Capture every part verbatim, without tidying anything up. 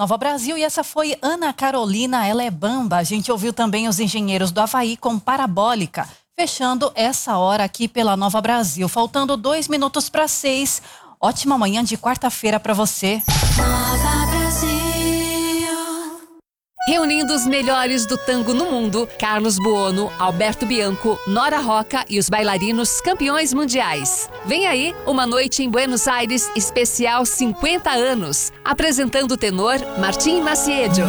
Nova Brasil, e essa foi Ana Carolina, ela é bamba. A gente ouviu também os Engenheiros do Havaí com Parabólica, fechando essa hora aqui pela Nova Brasil. Faltando dois minutos para seis. Ótima manhã de quarta-feira para você. Nova Brasil. Reunindo os melhores do tango no mundo, Carlos Buono, Alberto Bianco, Nora Roca e os bailarinos campeões mundiais. Vem aí uma noite em Buenos Aires especial cinquenta anos, apresentando o tenor Martim Maciedo.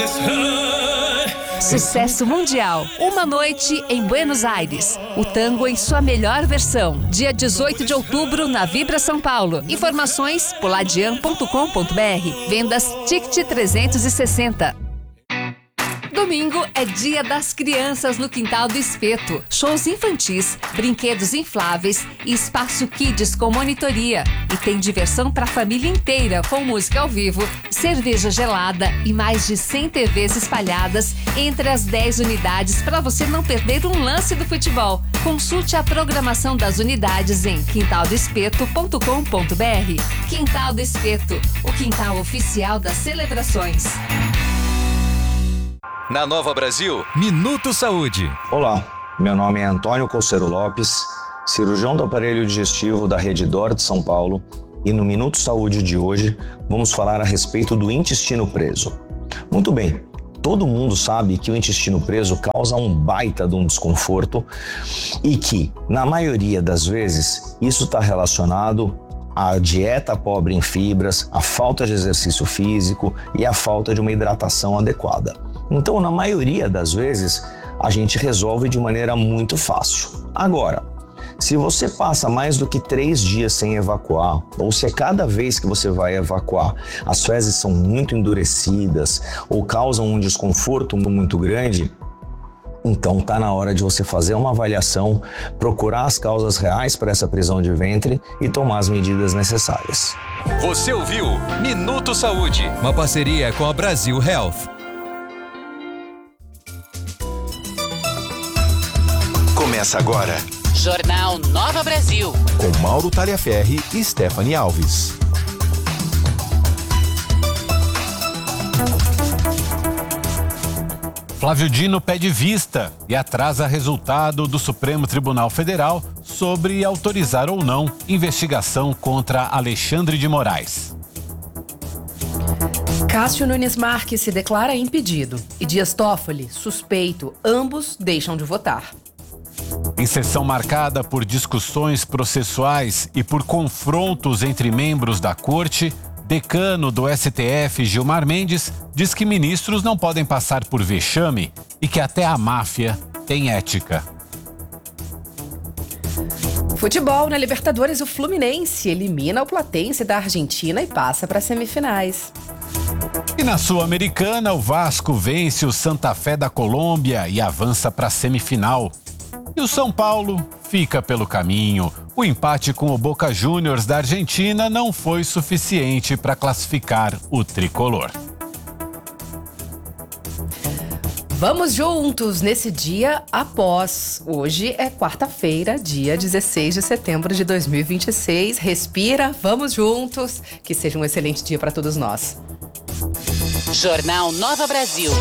Sucesso mundial, uma noite em Buenos Aires. O tango em sua melhor versão. Dia dezoito de outubro na Vibra São Paulo. Informações palladian ponto com ponto br. Vendas Ticket trezentos e sessenta. Domingo é Dia das Crianças no Quintal do Espeto. Shows infantis, brinquedos infláveis e espaço kids com monitoria. E tem diversão para a família inteira com música ao vivo, cerveja gelada e mais de cem T Vs espalhadas entre as dez unidades para você não perder um lance do futebol. Consulte a programação das unidades em quintal do espeto ponto com ponto br. Quintal do Espeto, o quintal oficial das celebrações. Na Nova Brasil, Minuto Saúde. Olá, meu nome é Antônio Colsero Lopes, cirurgião do aparelho digestivo da Rede Dor de São Paulo, e no Minuto Saúde de hoje vamos falar a respeito do intestino preso. Muito bem, todo mundo sabe que o intestino preso causa um baita de um desconforto e que, na maioria das vezes, isso está relacionado à dieta pobre em fibras, à falta de exercício físico e à falta de uma hidratação adequada. Então, na maioria das vezes, a gente resolve de maneira muito fácil. Agora, se você passa mais do que três dias sem evacuar, ou se a cada vez que você vai evacuar, as fezes são muito endurecidas ou causam um desconforto muito grande, então está na hora de você fazer uma avaliação, procurar as causas reais para essa prisão de ventre e tomar as medidas necessárias. Você ouviu Minuto Saúde, uma parceria com a Brasil Health. Começa agora. Jornal Nova Brasil. Com Mauro Taliaferri e Stephanie Alves. Flávio Dino pede vista e atrasa resultado do Supremo Tribunal Federal sobre autorizar ou não investigação contra Alexandre de Moraes. Cássio Nunes Marques se declara impedido e Dias Toffoli, suspeito. Ambos deixam de votar. Em sessão marcada por discussões processuais e por confrontos entre membros da corte, decano do S T F, Gilmar Mendes, diz que ministros não podem passar por vexame e que até a máfia tem ética. Futebol na Libertadores, o Fluminense elimina o Platense da Argentina e passa para as semifinais. E na Sul-Americana, o Vasco vence o Santa Fé da Colômbia e avança para a semifinal. E o São Paulo fica pelo caminho. O empate com o Boca Juniors da Argentina não foi suficiente para classificar o tricolor. Vamos juntos nesse dia após. Hoje é quarta-feira, dia dezesseis de setembro de dois mil e vinte e seis. Respira, vamos juntos. Que seja um excelente dia para todos nós. Jornal Nova Brasil.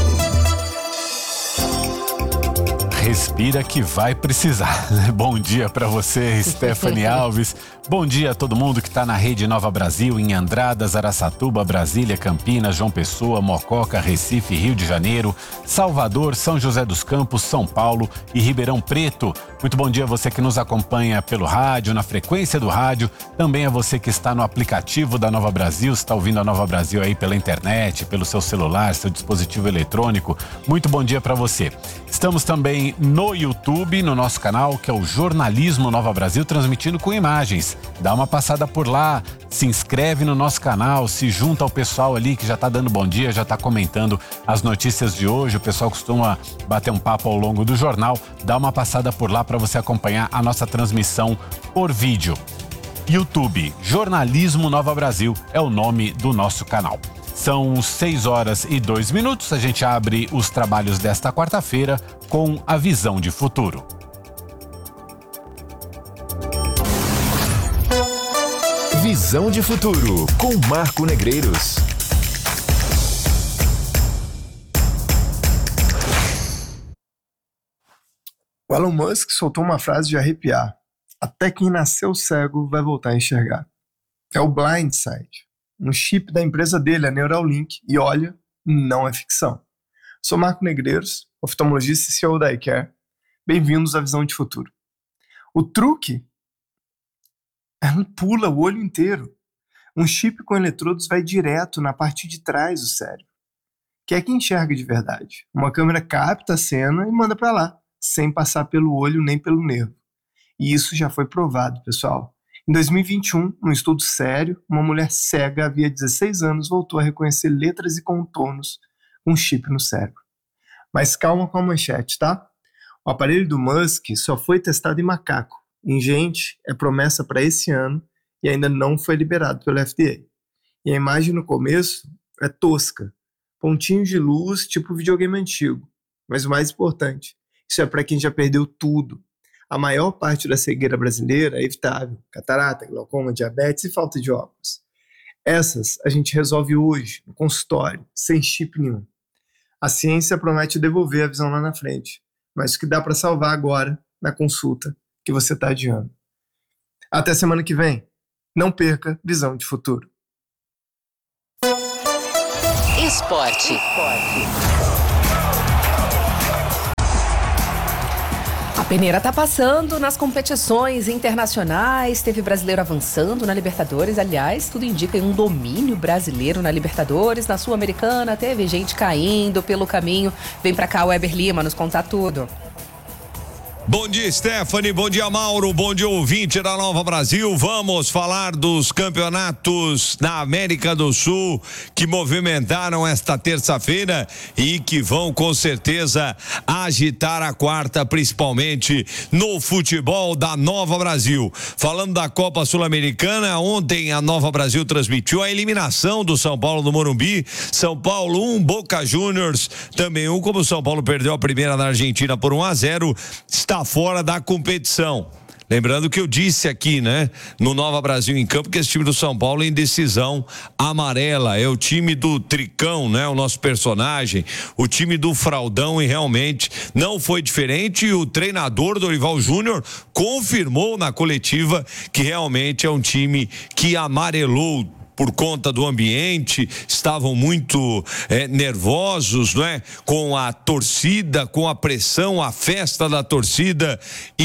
Respira que vai precisar. Bom dia para você, Stephanie Alves. Bom dia a todo mundo que está na Rede Nova Brasil, em Andradas, Araçatuba, Brasília, Campinas, João Pessoa, Mococa, Recife, Rio de Janeiro, Salvador, São José dos Campos, São Paulo e Ribeirão Preto. Muito bom dia a você que nos acompanha pelo rádio, na frequência do rádio. Também a você que está no aplicativo da Nova Brasil, está ouvindo a Nova Brasil aí pela internet, pelo seu celular, seu dispositivo eletrônico. Muito bom dia para você. Estamos também no YouTube, no nosso canal, que é o Jornalismo Nova Brasil, transmitindo com imagens. Dá uma passada por lá, se inscreve no nosso canal, se junta ao pessoal ali que já está dando bom dia, já está comentando as notícias de hoje. O pessoal costuma bater um papo ao longo do jornal. Dá uma passada por lá para você acompanhar a nossa transmissão por vídeo. YouTube, Jornalismo Nova Brasil é o nome do nosso canal. São seis horas e dois minutos. A gente abre os trabalhos desta quarta-feira com a visão de futuro. Visão de futuro com Marco Negreiros. O Elon Musk soltou uma frase de arrepiar. Até quem nasceu cego vai voltar a enxergar. É o Blindsight, um chip da empresa dele, a Neuralink, e olha, não é ficção. Sou Marco Negreiros, oftalmologista e C E O da iCare. Bem-vindos à Visão de Futuro. O truque é um pula o olho inteiro. Um chip com eletrodos vai direto na parte de trás do cérebro, que é quem enxerga de verdade. Uma câmera capta a cena e manda para lá, sem passar pelo olho nem pelo nervo. E isso já foi provado, pessoal. Em dois mil e vinte e um, num estudo sério, uma mulher cega havia dezesseis anos voltou a reconhecer letras e contornos com um chip no cérebro. Mas calma com a manchete, tá? O aparelho do Musk só foi testado em macaco. Em gente, é promessa para esse ano e ainda não foi liberado pelo F D A. E a imagem no começo é tosca. Pontinhos de luz, tipo videogame antigo. Mas o mais importante, isso é para quem já perdeu tudo. A maior parte da cegueira brasileira é evitável. Catarata, glaucoma, diabetes e falta de óculos. Essas a gente resolve hoje, no consultório, sem chip nenhum. A ciência promete devolver a visão lá na frente, mas o que dá para salvar agora, na consulta, que você está adiando. Até semana que vem. Não perca Visão de Futuro. Esporte. A peneira tá passando nas competições internacionais, teve brasileiro avançando na Libertadores, aliás, tudo indica um domínio brasileiro na Libertadores, na Sul-Americana, teve gente caindo pelo caminho. Vem pra cá, Weber Lima, nos contar tudo. Bom dia, Stephanie, bom dia, Mauro, bom dia, ouvinte da Nova Brasil. Vamos falar dos campeonatos na América do Sul que movimentaram esta terça-feira e que vão com certeza agitar a quarta, principalmente no futebol da Nova Brasil. Falando da Copa Sul-Americana, ontem a Nova Brasil transmitiu a eliminação do São Paulo no Morumbi. São Paulo um, Boca Juniors também um, como o São Paulo perdeu a primeira na Argentina por um a zero, está fora da competição. Lembrando que eu disse aqui, né, no Nova Brasil em Campo, que esse time do São Paulo é em decisão amarela, é o time do Tricão, né, o nosso personagem, o time do Fraldão, e realmente não foi diferente. E o treinador Dorival Júnior confirmou na coletiva que realmente é um time que amarelou por conta do ambiente, estavam muito é, nervosos, não é? Com a torcida, com a pressão, a festa da torcida,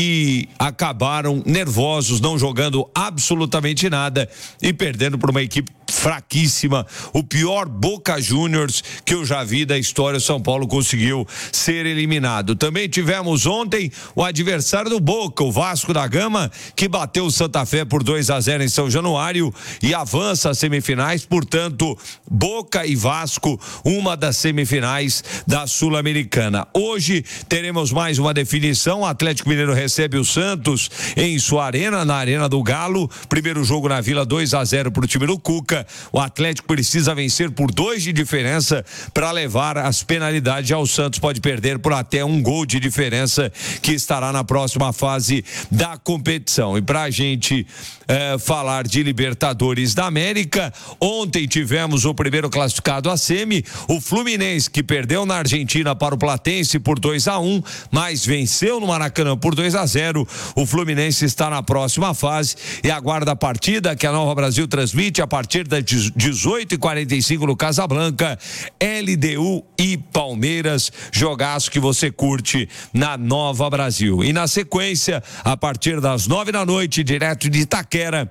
e acabaram nervosos, não jogando absolutamente nada e perdendo para uma equipe fraquíssima, o pior Boca Juniors que eu já vi da história. São Paulo conseguiu ser eliminado. Também tivemos ontem o adversário do Boca, o Vasco da Gama, que bateu o Santa Fé por dois a zero em São Januário e avança às semifinais. Portanto, Boca e Vasco, uma das semifinais da Sul-Americana. Hoje teremos mais uma definição. O Atlético Mineiro recebe o Santos em sua arena, na Arena do Galo. Primeiro jogo na Vila, dois a zero para o time do Cuca. O Atlético precisa vencer por dois de diferença para levar as penalidades. Já o Santos pode perder por até um gol de diferença, que estará na próxima fase da competição. E para a gente eh, falar de Libertadores da América, ontem tivemos o primeiro classificado a semi, o Fluminense, que perdeu na Argentina para o Platense por dois a um, mas venceu no Maracanã por dois a zero. O Fluminense está na próxima fase e aguarda a partida que a Nova Brasil transmite a partir das dezoito e quarenta e cinco no Casablanca. L D U e Palmeiras, jogaço que você curte na Nova Brasil. E na sequência, a partir das nove da noite, direto de Itaquera,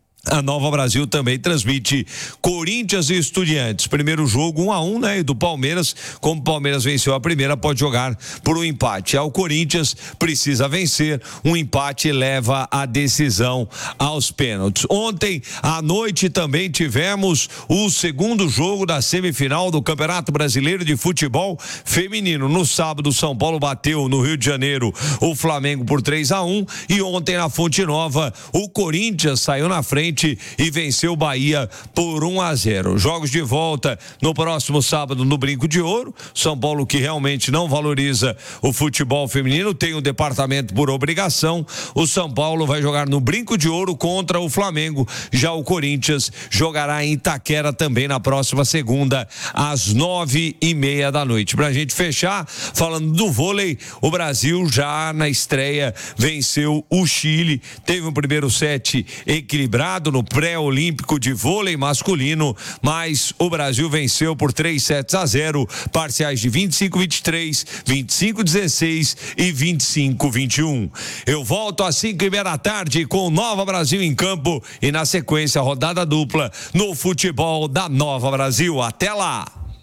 a Nova Brasil também transmite Corinthians e Estudiantes. Primeiro jogo um a um, né? E do Palmeiras, como o Palmeiras venceu a primeira, pode jogar por um empate. Ao Corinthians precisa vencer, um empate leva a decisão aos pênaltis. Ontem à noite também tivemos o segundo jogo da semifinal do Campeonato Brasileiro de Futebol Feminino. No sábado, São Paulo bateu no Rio de Janeiro o Flamengo por três a um, e ontem na Fonte Nova o Corinthians saiu na frente frente e venceu o Bahia por um a zero. Jogos de volta no próximo sábado no Brinco de Ouro. São Paulo, que realmente não valoriza o futebol feminino, tem o departamento por obrigação. O São Paulo vai jogar no Brinco de Ouro contra o Flamengo. Já o Corinthians jogará em Itaquera também na próxima segunda, às nove e meia da noite. Pra gente fechar, falando do vôlei, o Brasil já na estreia venceu o Chile, teve um primeiro set equilibrado no pré-olímpico de vôlei masculino, mas o Brasil venceu por três sets a zero, parciais de vinte e cinco a vinte e três, vinte e cinco a dezesseis e vinte e cinco a vinte e um. Eu volto às cinco e meia da tarde com o Nova Brasil em campo e na sequência rodada dupla no futebol da Nova Brasil. Até lá!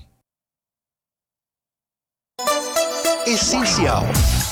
Essencial.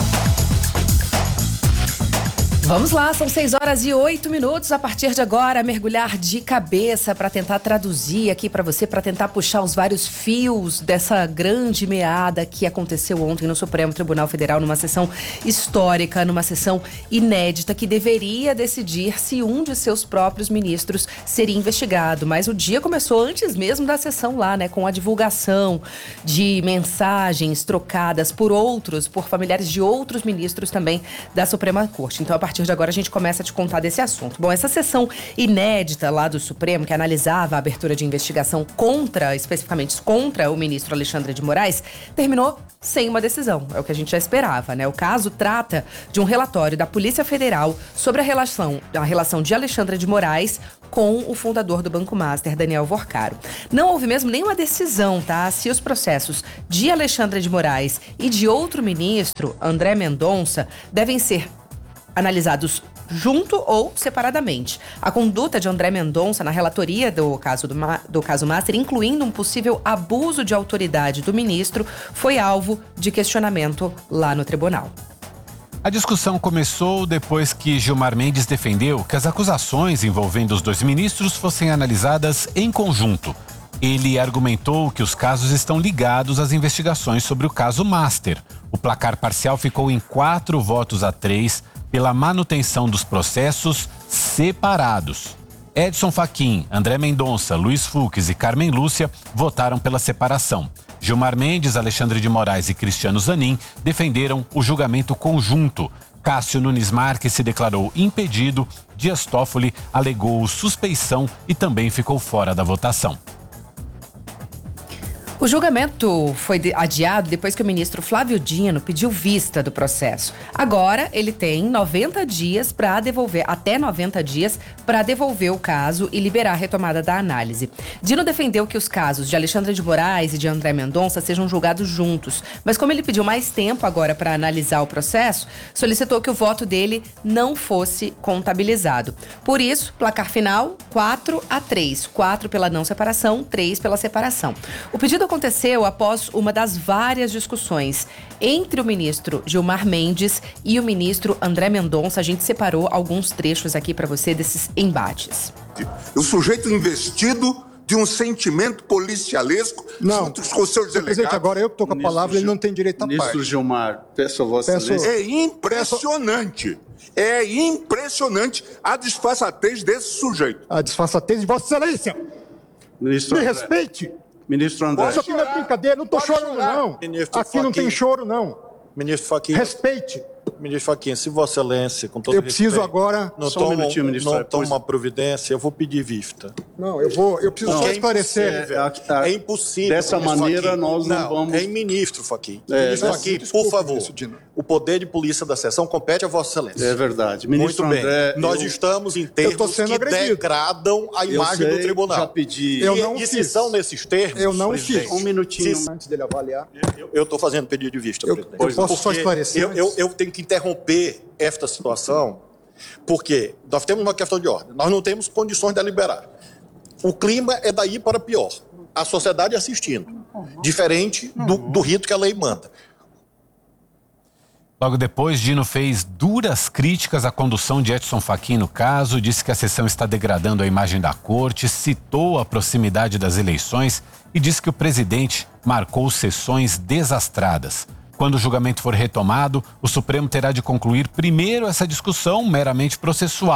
Vamos lá, são seis horas e oito minutos. A partir de agora, mergulhar de cabeça para tentar traduzir aqui para você, para tentar puxar os vários fios dessa grande meada que aconteceu ontem no Supremo Tribunal Federal, numa sessão histórica, numa sessão inédita, que deveria decidir se um de seus próprios ministros seria investigado. Mas o dia começou antes mesmo da sessão lá, né, com a divulgação de mensagens trocadas por outros, por familiares de outros ministros também da Suprema Corte. Então, a partir A partir de agora a gente começa a te contar desse assunto. Bom, essa sessão inédita lá do Supremo, que analisava a abertura de investigação contra, especificamente contra o ministro Alexandre de Moraes, terminou sem uma decisão. É o que a gente já esperava, né? O caso trata de um relatório da Polícia Federal sobre a relação, a relação de Alexandre de Moraes com o fundador do Banco Master, Daniel Vorcaro. Não houve mesmo nenhuma decisão, tá? Se os processos de Alexandre de Moraes e de outro ministro, André Mendonça, devem ser analisados junto ou separadamente. A conduta de André Mendonça na relatoria do caso, do, do caso Master, incluindo um possível abuso de autoridade do ministro, foi alvo de questionamento lá no tribunal. A discussão começou depois que Gilmar Mendes defendeu que as acusações envolvendo os dois ministros fossem analisadas em conjunto. Ele argumentou que os casos estão ligados às investigações sobre o caso Master. O placar parcial ficou em quatro votos a três pela manutenção dos processos separados. Edson Fachin, André Mendonça, Luiz Fux e Carmen Lúcia votaram pela separação. Gilmar Mendes, Alexandre de Moraes e Cristiano Zanin defenderam o julgamento conjunto. Cássio Nunes Marques se declarou impedido. Dias Toffoli alegou suspeição e também ficou fora da votação. O julgamento foi adiado depois que o ministro Flávio Dino pediu vista do processo. Agora, ele tem noventa dias para devolver, até noventa dias, para devolver o caso e liberar a retomada da análise. Dino defendeu que os casos de Alexandre de Moraes e de André Mendonça sejam julgados juntos, mas como ele pediu mais tempo agora para analisar o processo, solicitou que o voto dele não fosse contabilizado. Por isso, placar final, quatro a três. quatro pela não separação, três pela separação. O pedido aconteceu após uma das várias discussões entre o ministro Gilmar Mendes e o ministro André Mendonça. A gente separou alguns trechos aqui para você desses embates. O sujeito investido de um sentimento policialesco não, junto com seus delegados. Presidente, agora eu que estou com a palavra, ele não tem direito a parte. Ministro Gilmar, peço a Vossa Excelência. É impressionante. É impressionante a disfarçatez desse sujeito. A disfarçatez de Vossa Excelência. Ministro Me André. respeite. Ministro André. Isso aqui não é brincadeira, não estou chorando, não. Ministro Aqui não tem choro, não. Ministro Fachin. Respeite. Ministro Fachin, se Vossa Excelência, com todo Eu preciso respeito, agora... não Só um toma, minutinho, ministro. não Depois... toma providência, eu vou pedir vista. Não, eu vou, eu preciso não, só é esclarecer. É, é, é impossível. Dessa maneira, Fachin. nós não, não vamos... É em ministro Fachin. É, ministro é, Fachin, desculpa, por favor, isso, o poder de polícia da sessão compete a Vossa Excelência. É verdade. Ministro Muito André, bem. Nós eu... estamos em termos que agredido. degradam a imagem sei, do tribunal. Já pedi. Eu e, não e fiz. se são nesses termos, Eu não presidente, fiz. Um minutinho. se... Antes dele avaliar. Eu estou fazendo pedido de vista, Eu, presidente. eu posso só Porque esclarecer. Eu, eu, eu tenho que interromper esta situação, porque nós temos uma questão de ordem. Nós não temos condições de deliberar. O clima é daí para pior. A sociedade assistindo. Diferente do, do rito que a lei manda. Logo depois, Dino fez duras críticas à condução de Edson Fachin no caso, disse que a sessão está degradando a imagem da corte, citou a proximidade das eleições e disse que o presidente marcou sessões desastradas. Quando o julgamento for retomado, o Supremo terá de concluir primeiro essa discussão meramente processual.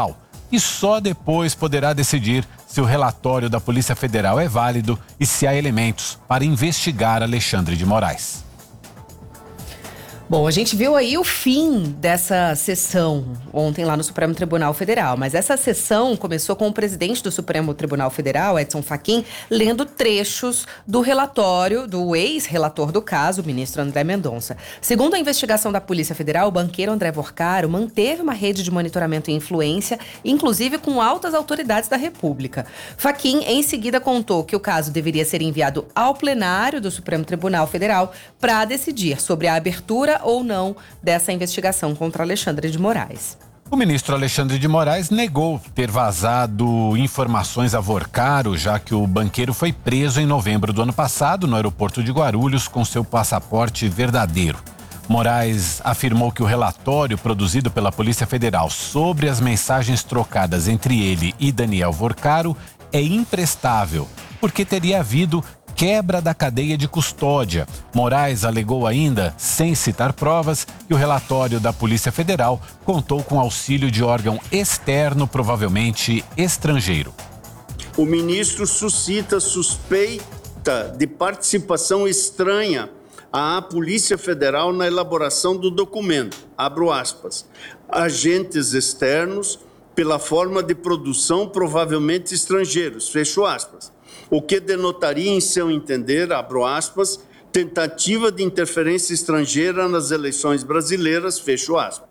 e só depois poderá decidir se o relatório da Polícia Federal é válido e se há elementos para investigar Alexandre de Moraes. Bom, a gente viu aí o fim dessa sessão ontem lá no Supremo Tribunal Federal, mas essa sessão começou com o presidente do Supremo Tribunal Federal, Edson Fachin, lendo trechos do relatório do ex-relator do caso, o ministro André Mendonça. Segundo a investigação da Polícia Federal, o banqueiro André Vorcaro manteve uma rede de monitoramento e influência, inclusive com altas autoridades da República. Fachin, em seguida, contou que o caso deveria ser enviado ao plenário do Supremo Tribunal Federal para decidir sobre a abertura ou não dessa investigação contra Alexandre de Moraes. O ministro Alexandre de Moraes negou ter vazado informações a Vorcaro, já que o banqueiro foi preso em novembro do ano passado no aeroporto de Guarulhos com seu passaporte verdadeiro. Moraes afirmou que o relatório produzido pela Polícia Federal sobre as mensagens trocadas entre ele e Daniel Vorcaro é imprestável, porque teria havido quebra da cadeia de custódia. Moraes alegou ainda, sem citar provas, que o relatório da Polícia Federal contou com auxílio de órgão externo, provavelmente estrangeiro. O ministro suscita suspeita de participação estranha à Polícia Federal na elaboração do documento. Abro aspas. Agentes externos, pela forma de produção, provavelmente estrangeiros. Fecho aspas. O que denotaria, em seu entender, abro aspas, tentativa de interferência estrangeira nas eleições brasileiras, fecho aspas.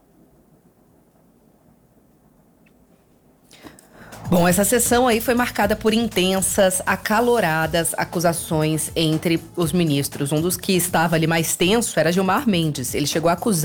Bom, essa sessão aí foi marcada por intensas, acaloradas acusações entre os ministros. Um dos que estava ali mais tenso era Gilmar Mendes. Ele chegou a acusar